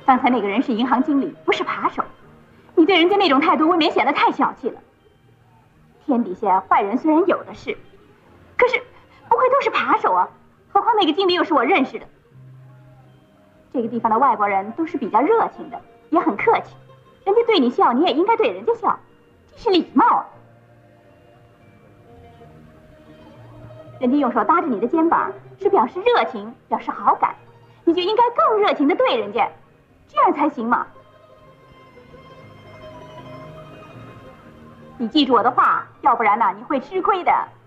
刚才那个人是银行经理，不是扒手。你对人家那种态度，未免显得太小气了。天底下坏人虽然有的是，可是不会都是扒手啊。何况那个经理又是我认识的。这个地方的外国人都是比较热情的，也很客气。人家对你笑，你也应该对人家笑，这是礼貌啊。人家用手搭着你的肩膀，是表示热情，表示好感，你就应该更热情的对人家，这样才行嘛。你记住我的话，要不然呢，你会吃亏的。